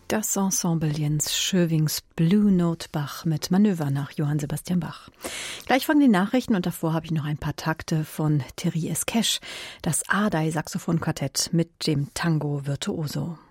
Das Ensemble Jens Schövings Blue Note Bach mit Manöver nach Johann Sebastian Bach. Gleich folgen die Nachrichten und davor habe ich noch ein paar Takte von Thierry Esquèche, das Ardei Saxophonquartett mit dem Tango Virtuoso.